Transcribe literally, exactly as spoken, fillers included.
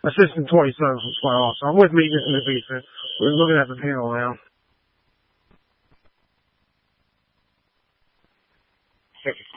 Assistant twenty-seven from Square also. I'm with Megan in the basement. We're looking at the panel now. Thank you.